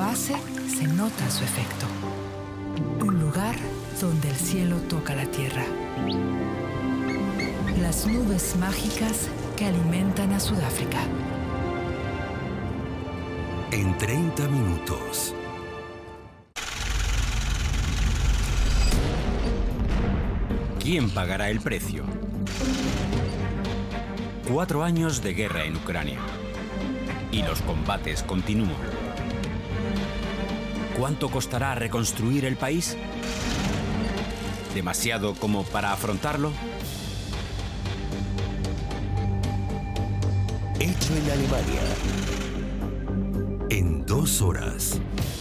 hace, se nota su efecto. Un lugar donde el cielo toca la tierra. Las nubes mágicas que alimentan a Sudáfrica. En 30 minutos. ¿Quién pagará el precio? 4 años de guerra en Ucrania. Y los combates continúan. ¿Cuánto costará reconstruir el país? ¿Demasiado como para afrontarlo? Hecho en Alemania. En 2 horas.